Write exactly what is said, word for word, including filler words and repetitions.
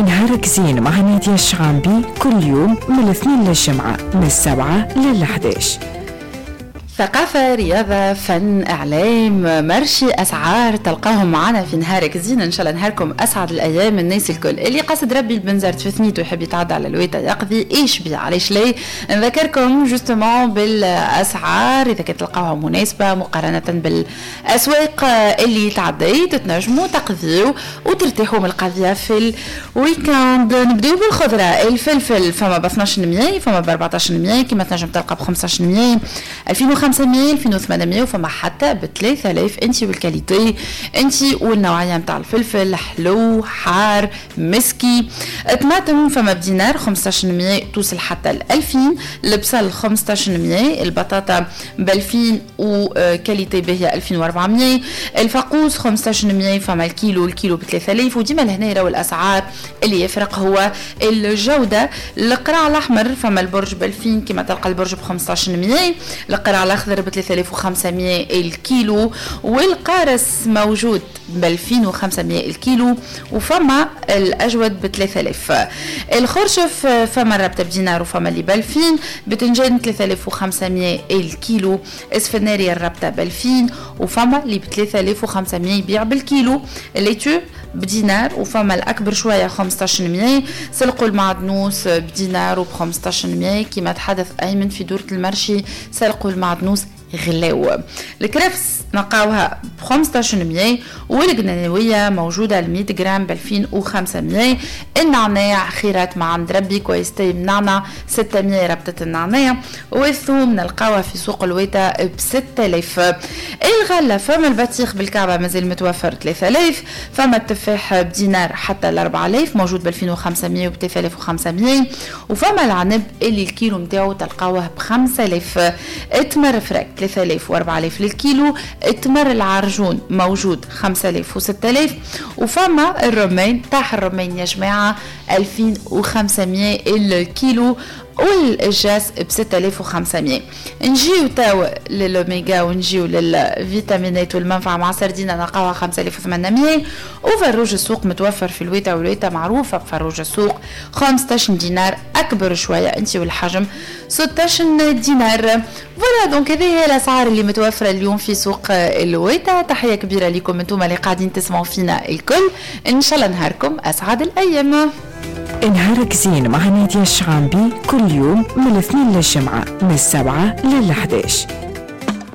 نهارك زين مع نادية الشغامبي كل يوم من الاثنين للجمعة من السبعة للحداش. ثقافة، رياضة، فن، إعلام، مرشي، أسعار، تلقاهم معنا في نهارك زين. إن شاء الله نهاركم أسعد الأيام. الناس الكل اللي قصد ربي البنزرت في ثنيته يحب يتعدى على الويتا يقضي إيش بي علاش ليه. نذكركم جوستمون بالأسعار إذا كانت تلقاوها مناسبة مقارنة بالأسواق اللي تعديت تنجموا تقضيوا وترتاحوا من القضية في الويكاند. نبدأوا بالخضرة. الفلفل فما ب اثناش مية، فما ب أربعتاش مية، كما تنجم تلقى ب خمسطاش مية، ألفين وخمسمية، ألفين وثمانمية، وفما حتى ب ثلاثة آلاف. انتي والكاليتي انتي والنوعيه نتاع الفلفل، حلو حار مسكي. الطماطم فما بدينار خمسطاش مية توصل حتى ل ألفين. البصل خمسطاش مية، البطاطا ب ألفين وكاليتي باهيه ألفين وأربعمية. الفاقوس خمسطاش مية، فما الكيلو الكيلو ب ثلاثة آلاف. وديما لهنا يراو الاسعار اللي يفرق هو الجوده. القرع الاحمر فما البرج ب ألفين، كما تلقى البرج ب خمسطاش مية، القرع الاخضر ب ثلاثة آلاف وخمسمية الكيلو، والقارص موجود ب ألفين وخمسمية الكيلو، وفما الاجود ب ثلاثة آلاف. الخرشف فما الربطه بدينار وفما اللي ب ألفين. بتنجان ثلاثة آلاف وخمسمية الكيلو. اسفناري الربطه ب ألفين وفما اللي ب ثلاثة آلاف وخمسمية يبيع بالكيلو. الليتو بدينار وفما الأكبر شوية خمسطاش مية. سلقوا المعدنوس بدينار وب خمسطاش مية، كما تحدث أيمن في دورة المرشي سلقوا المعدنوس غلاو. الكرفس نلقاوها ب خمسطاش مية، والقنانوية موجودة ل مية جرام ب ألفين وخمسمية. النعناع خيرات مع عند ربي كويس طيب نعناع ستمية ربطة النعناع. والثوم نلقاوها في سوق الويتا ب ستة آلاف. الغلة فما البطيخ بالكعبة مازال متوفر ثلاثة آلاف. فما التفاح بدينار حتى ل أربعة آلاف موجود ب ألفين وخمسمية وب ثلاثة آلاف وخمسمية. وفما العنب اللي الكيلو نتاعو تلقاوه ب خمسة آلاف. التمر فرق ثلاثة آلاف وأربعة آلاف للكيلو. التمر العرجون موجود خمسة آلاف وستة آلاف. وفما الرمان طاح الرمان يا جماعة ألفين وخمسمية الكيلو، والجاس ب ستة آلاف وخمسمية. نجيو تاو للأوميغا ونجيو للفيتامينات والمنفعة مع سردينة نلقاوها خمسة آلاف وثمانمية. وفروج السوق متوفر في الويتا، والويتا معروفة بفروج السوق خمسطاش دينار أكبر شوية انتي والحجم ستطاش دينار. فوالا دونك هذه هي الأسعار اللي متوفرة اليوم في سوق الويتا. تحية كبيرة لكم انتم اللي قاعدين تسمعوا فينا الكل. إن شاء الله نهاركم أسعد الأيام. نهارك زين مع نادية الشغامبي كل يوم من الاثنين للجمعة من السبعة للحداش.